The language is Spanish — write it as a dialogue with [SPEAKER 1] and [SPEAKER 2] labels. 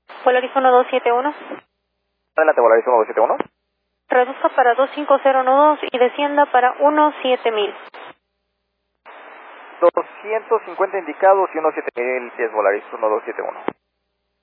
[SPEAKER 1] Volaris 1271.
[SPEAKER 2] Adelante, Volaris 1271.
[SPEAKER 1] Reduzca para 250 y descienda para 17000.
[SPEAKER 2] 250 indicados y 17000 pies Volaris 1271.